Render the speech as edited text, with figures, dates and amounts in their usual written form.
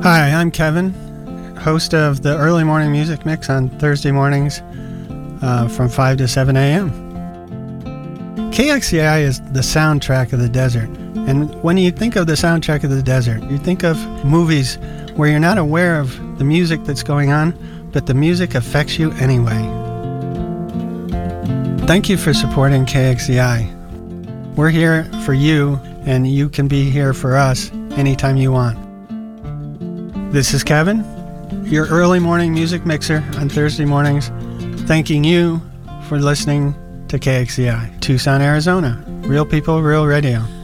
Hi, I'm Kevin, host of the Early Morning Music Mix on Thursday mornings from 5 to 7 a.m. KXCI is the soundtrack of the desert. And when you think of the soundtrack of the desert, you think of movies where you're not aware of the music that's going on, but the music affects you anyway. Thank you for supporting KXCI. We're here for you, and you can be here for us anytime you want. This is Kevin, your early morning music mixer on Thursday mornings, thanking you for listening to KXCI, Tucson, Arizona. Real people, real radio.